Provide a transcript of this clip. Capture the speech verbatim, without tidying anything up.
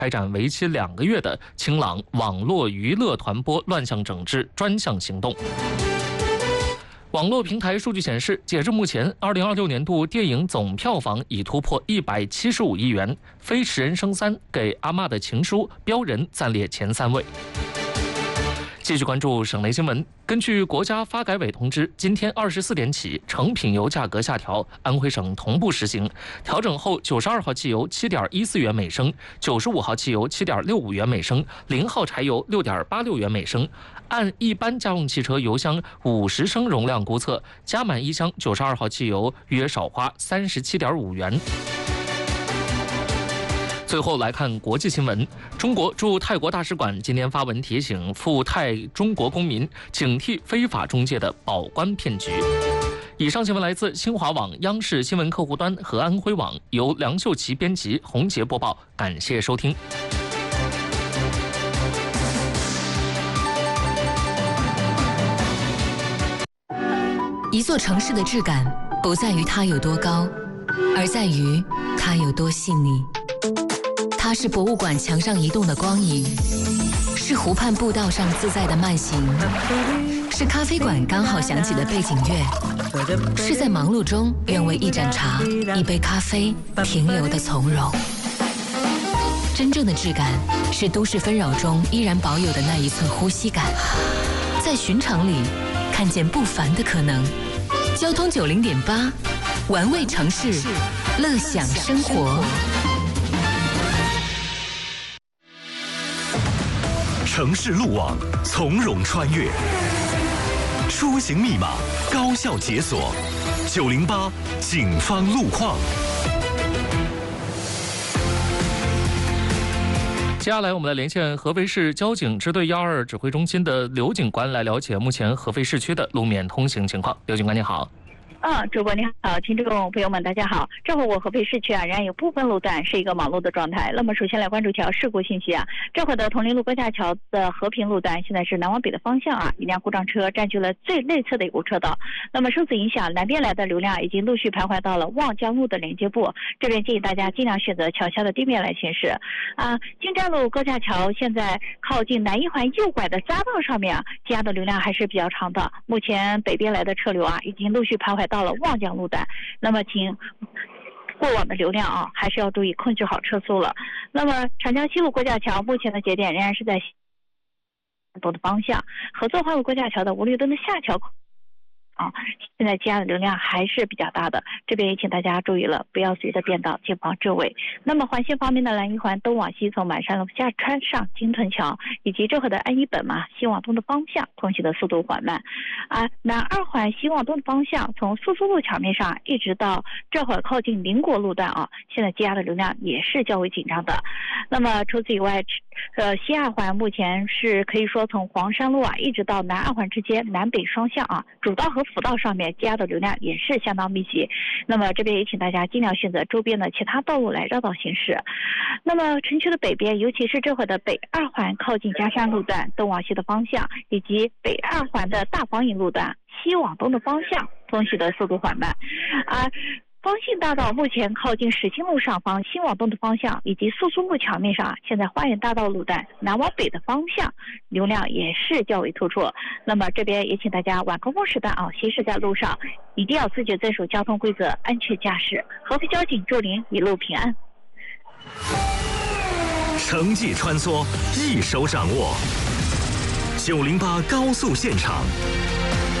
开展为期两个月的清朗网络娱乐传播乱象整治专项行动。网络平台数据显示，截至目前，二零二六年度电影总票房已突破一百七十五亿元，《飞驰人生三》给阿嬷的情书标人暂列前三位。继续关注省内新闻。根据国家发改委通知，今天二十四点起，成品油价格下调，安徽省同步实行。调整后，九十二号汽油七点一四元每升，九十五号汽油七点六五元每升，零号柴油六点八六元每升。按一般家用汽车油箱五十升容量估测，加满一箱九十二号汽油约少花三十七点五元。最后来看国际新闻，中国驻泰国大使馆今天发文提醒赴泰中国公民警惕非法中介的保关骗局。以上新闻来自新华网、央视新闻客户端和安徽网，由梁秀琪编辑，洪杰播报，感谢收听。 一座城市的质感不在于它有多高，而在于它有多细腻。它是博物馆墙上移动的光影，是湖畔步道上自在的慢行，是咖啡馆刚好响起的背景乐，是在忙碌中愿为一盏茶、一杯咖啡停留的从容。真正的质感是都市纷扰中依然保有的那一寸呼吸感，在寻常里看见不凡的可能。交通九零点八，玩味城市，乐享生活。 城市路网，从容穿越，出行密码，高效解锁。九零八警方路况。 接下来，我们来连线合肥市交警支队幺二指挥中心的刘警官，来了解目前合肥市区的路面通行情况。刘警官，你好。 嗯，主播你好，听众朋友们大家好。这会儿我合肥市区啊，仍然有部分路段是一个忙碌的状态。那么首先来关注一条事故信息啊，这会儿的铜陵路高架桥的和平路段现在是南往北的方向啊，一辆故障车占据了最内侧的一个车道。那么受此影响，南边来的流量已经陆续徘徊到了望江路的连接部，这边建议大家尽量选择桥下的地面来行驶。啊，金寨路高架桥现在靠近南一环右拐的匝道上面啊，积压的流量还是比较长的。目前北边来的车流啊，已经陆续徘徊到了望江路段，那么请过往的流量啊，还是要注意控制好车速了。那么长江西路高架桥目前的节点仍然是在东的方向，合作花路高架桥的五里墩的下桥啊，现在积压的流量还是比较大的，这边也请大家注意了，不要随着变道前方正位。那么环线方面的南一环东往西从满山路下穿上金屯桥，以及这会的安一本嘛西往东的方向通行的速度缓慢啊。南二环西往东的方向从苏苏路桥面上一直到这会靠近邻国路段啊，现在积压的流量也是较为紧张的。那么除此以外，呃西二环目前是可以说从黄山路啊一直到南二环之间南北双向啊，主道和辅道上面积压的流量也是相当密集，那么这边也请大家尽量选择周边的其他道路来绕道行驶。那么城区的北边，尤其是这会的北二环靠近嘉山路段东往西的方向，以及北二环的大黄营路段西往东的方向通行的速度缓慢啊。方信大道目前靠近始兴路上方西往东的方向，以及苏苏路桥面上，现在花园大道路段南往北的方向流量也是较为突出。那么这边也请大家晚高峰时段啊，行驶在路上一定要自觉遵守交通规则，安全驾驶。合肥交警祝您一路平安。 城际穿梭，一手掌握。九零八高速现场。